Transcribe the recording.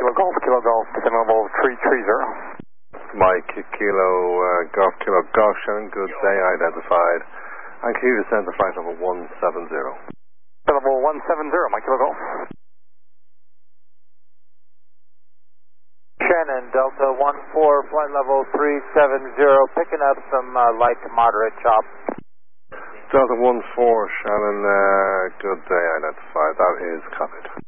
Kilo Golf, descend level 330. Mike, Kilo Golf, Shannon, good day, identified. And can you descend to flight level 170? Level 170, Mike Kilo Golf. Shannon, Delta 14, flight level 370, picking up some light to moderate chop. Delta 14, Shannon, good day, identified. That is covered.